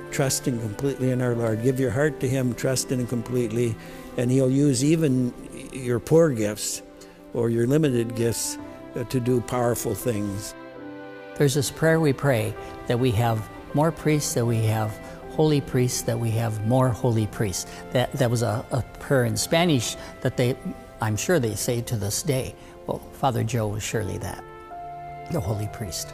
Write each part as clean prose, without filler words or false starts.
trusting completely in our Lord. Give your heart to Him, trust in Him completely, and He'll use even your poor gifts or your limited gifts to do powerful things. There's this prayer we pray that we have more priests, that we have holy priests, that we have more holy priests. That was a prayer in Spanish that I'm sure they say to this day. Well, Father Joe was surely that, the holy priest.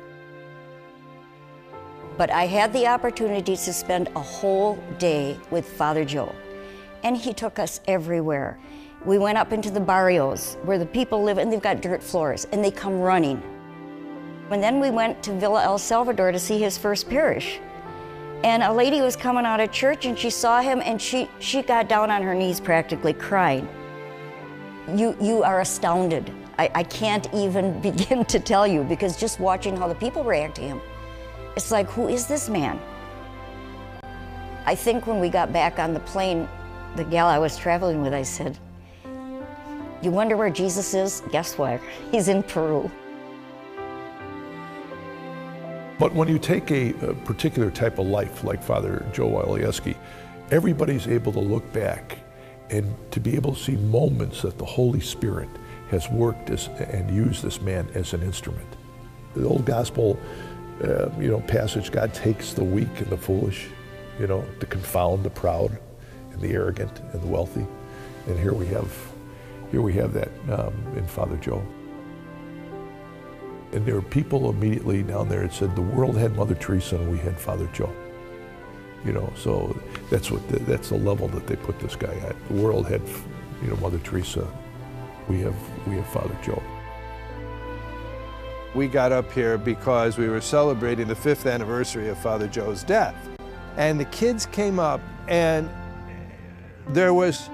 But I had the opportunity to spend a whole day with Father Joe, and he took us everywhere. We went up into the barrios where the people live, and they've got dirt floors, and they come running. And then we went to Villa El Salvador to see his first parish. And a lady was coming out of church, and she saw him, and she got down on her knees practically crying. You are astounded. I can't even begin to tell you, because just watching how the people react to him, it's like, who is this man? I think when we got back on the plane, the gal I was traveling with, I said, you wonder where Jesus is? Guess what? He's in Peru. But when you take a particular type of life, like Father Joe Walewski, everybody's able to look back and to be able to see moments that the Holy Spirit has worked and used this man as an instrument. The old gospel passage, God takes the weak and the foolish, to confound the proud and the arrogant and the wealthy. And here we have that in Father Joe. And there were people immediately down there that said the world had Mother Teresa and we had Father Joe. So that's the level that they put this guy at. The world had, Mother Teresa. We have Father Joe. We got up here because we were celebrating the 5th anniversary of Father Joe's death. And the kids came up, and there was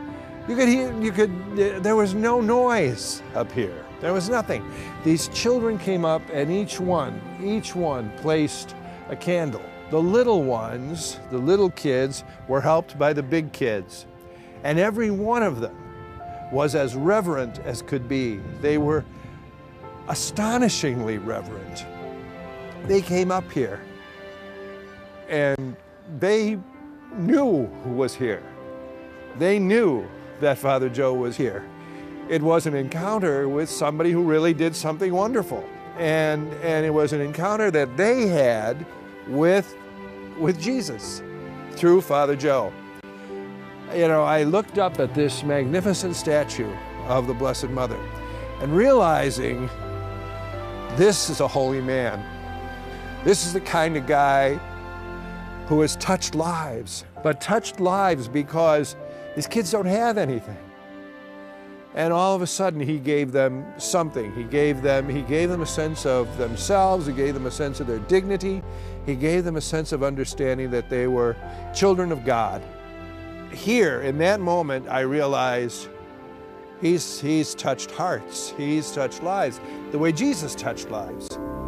no noise up here. There was nothing. These children came up, and each one placed a candle. The little ones, the little kids, were helped by the big kids. And every one of them was as reverent as could be. They were astonishingly reverent. They came up here, and they knew who was here. They knew that Father Joe was here. It was an encounter with somebody who really did something wonderful. And it was an encounter that they had with Jesus through Father Joe. I looked up at this magnificent statue of the Blessed Mother and realizing this is a holy man. This is the kind of guy who has touched lives, but touched lives because these kids don't have anything. And all of a sudden, he gave them something. He gave them a sense of themselves. He gave them a sense of their dignity. He gave them a sense of understanding that they were children of God. Here, in that moment, I realized he's touched hearts. He's touched lives the way Jesus touched lives.